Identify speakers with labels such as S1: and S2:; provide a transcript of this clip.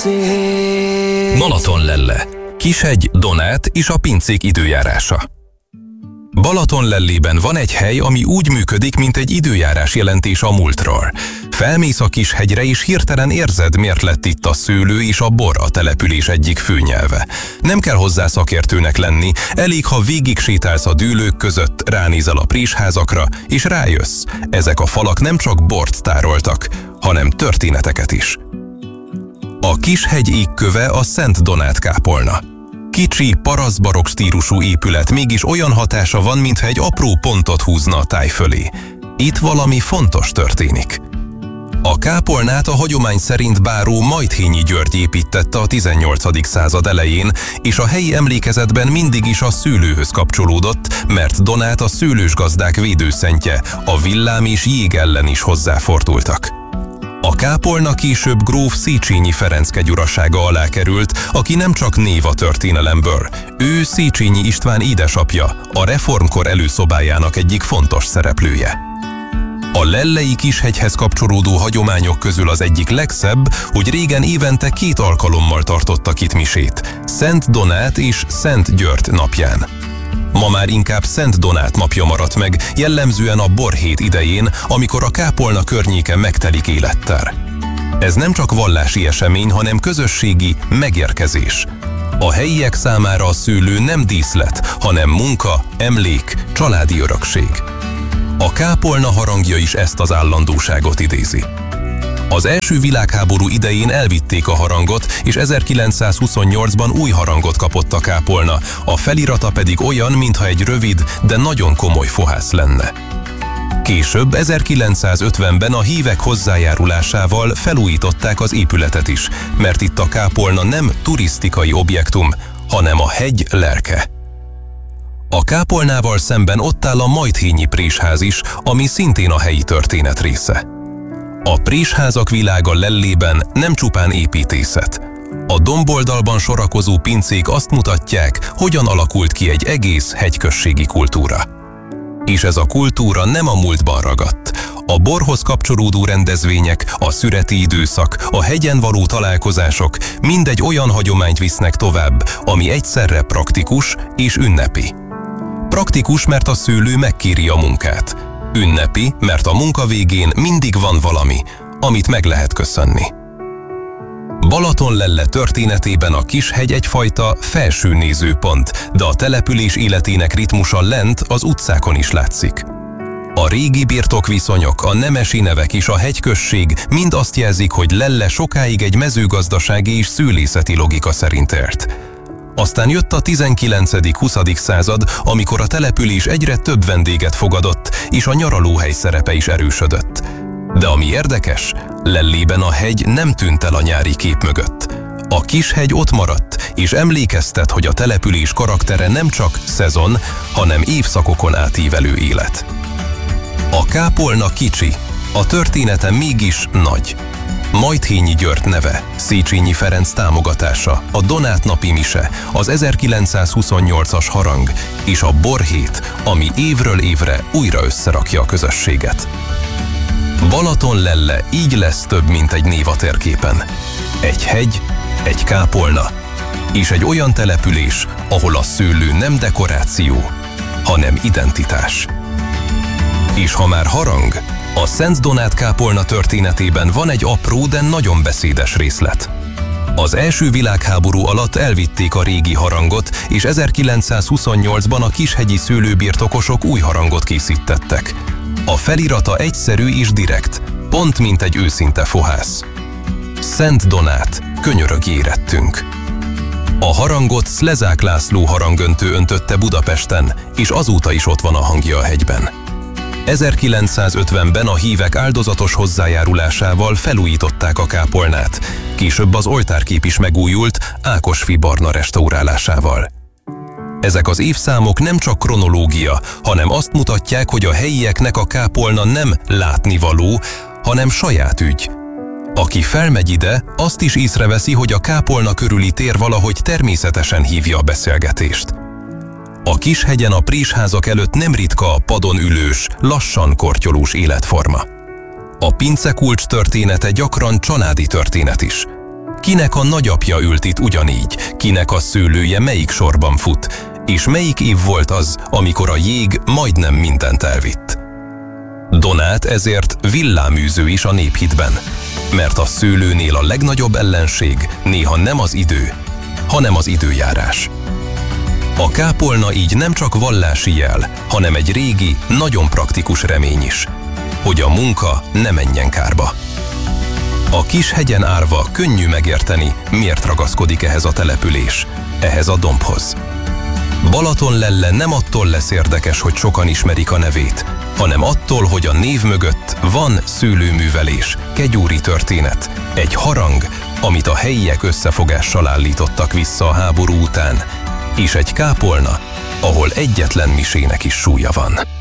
S1: szép.
S2: Balatonlelle, Kishegy, Donát és a pincék időjárása. Balatonlellében van egy hely, ami úgy működik, mint egy időjárás jelentés a múltról. Felmész a Kishegyre, és hirtelen érzed, miért lett itt a szőlő és a bor a település egyik főnyelve. Nem kell hozzá szakértőnek lenni, elég, ha végig sétálsz a dűlők között, ránézel a présházakra, és rájössz, ezek a falak nem csak bort tároltak, hanem történeteket is. A Kishegy égköve a Szent Donát kápolna. Kicsi, parasztbarokk stílusú épület, mégis olyan hatása van, mintha egy apró pontot húzna a táj fölé. Itt valami fontos történik. A kápolnát a hagyomány szerint báró Majthényi György építtette a 18. század elején, és a helyi emlékezetben mindig is a szőlőhöz kapcsolódott, mert Donát a szőlősgazdák védőszentje, a villám és jég ellen is hozzáfordultak. A kápolna később gróf Széchenyi Ferenc kegyurasága alá került, aki nem csak név a történelemből. Ő Széchenyi István édesapja, a reformkor előszobájának egyik fontos szereplője. A lellei Kishegyhez kapcsolódó hagyományok közül az egyik legszebb, hogy régen évente 2 alkalommal tartottak itt misét, Szent Donát és Szent György napján. Ma már inkább Szent Donát napja maradt meg, jellemzően a borhét idején, amikor a kápolna környéke megtelik élettel. Ez nem csak vallási esemény, hanem közösségi megérkezés. A helyiek számára a szőlő nem díszlet, hanem munka, emlék, családi örökség. A kápolna harangja is ezt az állandóságot idézi. Az első világháború idején elvitték a harangot, és 1928-ban új harangot kapott a kápolna, a felirata pedig olyan, mintha egy rövid, de nagyon komoly fohász lenne. Később, 1950-ben a hívek hozzájárulásával felújították az épületet is, mert itt a kápolna nem turisztikai objektum, hanem a hegy lelke. A kápolnával szemben ott áll a Majthényi présház is, ami szintén a helyi történet része. A présházak világa Lellében nem csupán építészet. A domboldalban sorakozó pincék azt mutatják, hogyan alakult ki egy egész hegyközségi kultúra. És ez a kultúra nem a múltban ragadt. A borhoz kapcsolódó rendezvények, a szüreti időszak, a hegyen való találkozások mindegy olyan hagyományt visznek tovább, ami egyszerre praktikus és ünnepi. Praktikus, mert a szőlő megkéri a munkát. Ünnepi, mert a munka végén mindig van valami, amit meg lehet köszönni. Balatonlelle történetében a Kishegy egyfajta felső nézőpont, de a település életének ritmusa lent az utcákon is látszik. A régi birtokviszonyok, a nemesi nevek és a hegyközség mind azt jelzik, hogy Lelle sokáig egy mezőgazdasági és szőlészeti logika szerint élt. Aztán jött a 19.-20. század, amikor a település egyre több vendéget fogadott, és a nyaralóhely szerepe is erősödött. De ami érdekes, Lellében a hegy nem tűnt el a nyári kép mögött. A Kishegy ott maradt, és emlékeztet, hogy a település karaktere nem csak szezon, hanem évszakokon átívelő élet. A kápolna kicsi, a története mégis nagy. Majthényi György neve, Széchenyi Ferenc támogatása, a Donát napi mise, az 1928-as harang és a borhét, ami évről évre újra összerakja a közösséget. Balatonlelle így lesz több, mint egy név a térképen. Egy hegy, egy kápolna és egy olyan település, ahol a szőlő nem dekoráció, hanem identitás. És ha már harang, a Szent Donát kápolna történetében van egy apró, de nagyon beszédes részlet. Az első világháború alatt elvitték a régi harangot, és 1928-ban a kishegyi szőlőbirtokosok új harangot készítettek. A felirata egyszerű és direkt, pont mint egy őszinte fohász. Szent Donát, könyörög érettünk. A harangot Szlezák László harangöntő öntötte Budapesten, és azóta is ott van a hangja a hegyben. 1950-ben a hívek áldozatos hozzájárulásával felújították a kápolnát, később az oltárkép is megújult Ákosfi Barna restaurálásával. Ezek az évszámok nem csak kronológia, hanem azt mutatják, hogy a helyieknek a kápolna nem látnivaló, hanem saját ügy. Aki felmegy ide, azt is észreveszi, hogy a kápolna körüli tér valahogy természetesen hívja a beszélgetést. A Kishegyen a présházak előtt nem ritka a padon ülős, lassan kortyolós életforma. A pincekulcs története gyakran családi történet is. Kinek a nagyapja ült itt ugyanígy, kinek a szőlője melyik sorban fut, és melyik év volt az, amikor a jég majdnem mindent elvitt. Donát ezért villáműző is a néphitben, mert a szőlőnél a legnagyobb ellenség néha nem az idő, hanem az időjárás. A kápolna így nem csak vallási jel, hanem egy régi, nagyon praktikus remény is, hogy a munka ne menjen kárba. A Kishegyen árva könnyű megérteni, miért ragaszkodik ehhez a település, ehhez a dombhoz. Balatonlelle nem attól lesz érdekes, hogy sokan ismerik a nevét, hanem attól, hogy a név mögött van szőlőművelés, kegyúri történet, egy harang, amit a helyiek összefogással állítottak vissza a háború után, és egy kápolna, ahol egyetlen misének is súlya van.